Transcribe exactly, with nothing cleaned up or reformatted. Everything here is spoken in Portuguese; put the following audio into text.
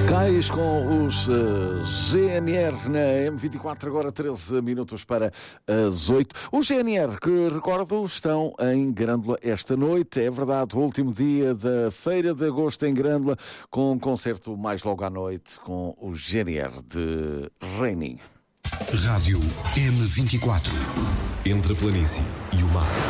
Cais com os uh, G N R na M vinte e quatro, agora treze minutos para as oito. Os G N R, que recordo, estão em Grândola esta noite. É verdade, o último dia da Feira de Agosto em Grândola, com um concerto mais logo à noite com os G N R de Reininho. Rádio M vinte e quatro. Entre a planície e o mar.